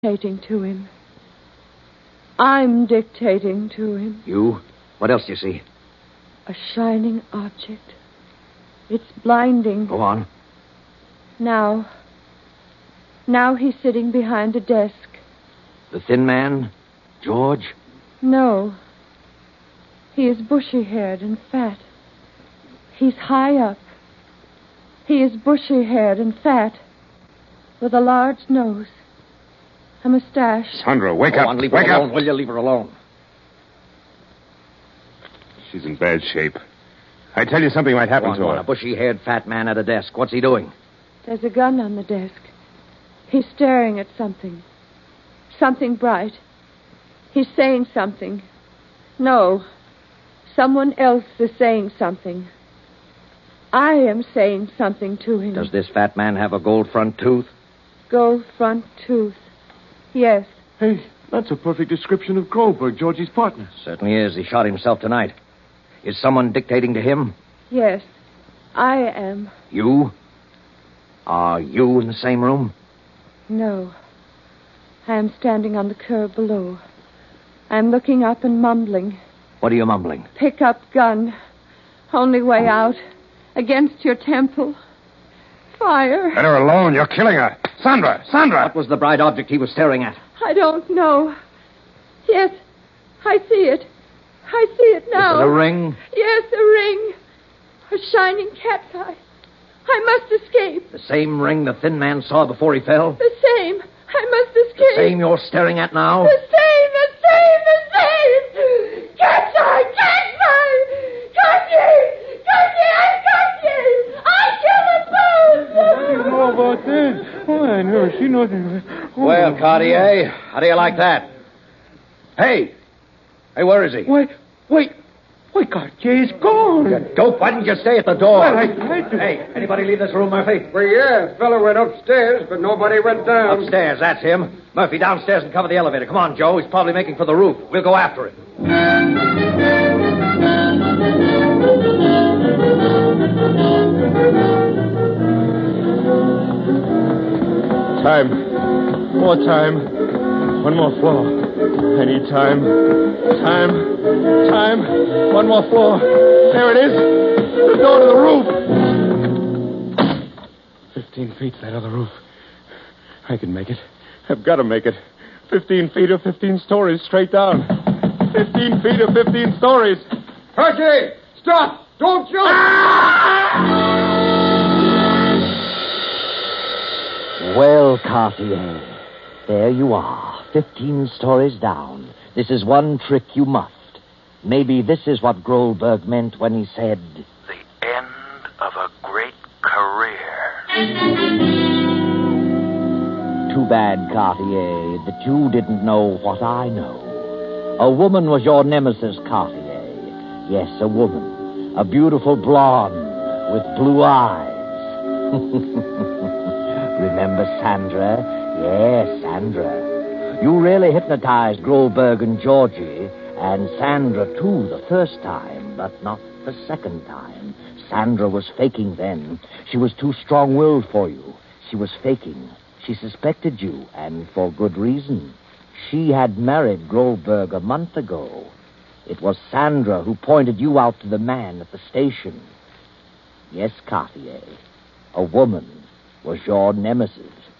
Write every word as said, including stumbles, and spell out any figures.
dictating to him. I'm dictating to him. You? What else do you see? A shining object. It's blinding. Go on. Now. Now he's sitting behind a desk. The thin man? George? No. He is bushy-haired and fat. He's high up. He is bushy-haired and fat, with a large nose, a mustache. Sandra, wake Go up. on, leave wake her alone, up. will you? Leave her alone. She's in bad shape. I tell you, something might happen Go on, to go her. on. A bushy-haired fat man at a desk. What's he doing? There's a gun on the desk. He's staring at something. Something bright. He's saying something. No. Someone else is saying something. I am saying something to him. Does this fat man have a gold front tooth? Gold front tooth. Yes. Hey, that's a perfect description of Goldberg, Georgie's partner. Certainly is. He shot himself tonight. Is someone dictating to him? Yes. I am. You? Are you in the same room? No. I am standing on the curb below. I'm looking up and mumbling. What are you mumbling? Pick up gun. Only way out. Against your temple. Fire. Let her alone. You're killing her. Sandra! Sandra! What was the bright object he was staring at? I don't know. Yes, I see it. I see it now. Is it a ring? Yes, a ring. A shining cat's eye. I must escape. The same ring the thin man saw before he fell? The same. I must escape. The same you're staring at now? The same, the same, the same. Cat's eye, cat's eye. Got ye! Got ye! I got ye! I killed them both! What do you know about that? Oh, I never seen nothing. Oh, Well, Cartier, how do you like that? Hey! Hey, where is he? Wait, wait. Wait, Cartier's gone. You dope, why didn't you stay at the door? Well, I tried to. Hey, anybody leave this room, Murphy? Well, yeah, the fellow went upstairs, but nobody went down. Upstairs, that's him. Murphy, downstairs and cover the elevator. Come on, Joe. He's probably making for the roof. We'll go after him. Time. More time. One more floor. I need time. Time. Time. One more floor. There it is. The door to the roof. Fifteen feet to that other roof. I can make it. I've got to make it. Fifteen feet or fifteen stories straight down. Fifteen feet or fifteen stories. Percy! Stop! Don't jump! Well, Cartier, there you are, fifteen stories down. This is one trick you must. Maybe this is what Goldberg meant when he said... The end of a great career. Too bad, Cartier, that you didn't know what I know. A woman was your nemesis, Cartier. Yes, a woman. A beautiful blonde with blue eyes. Remember Sandra? Yes, Sandra. You really hypnotized Goldberg and Georgie, and Sandra, too, the first time, but not the second time. Sandra was faking then. She was too strong-willed for you. She was faking. She suspected you, and for good reason. She had married Goldberg a month ago. It was Sandra who pointed you out to the man at the station. Yes, Cartier, a woman was your nemesis.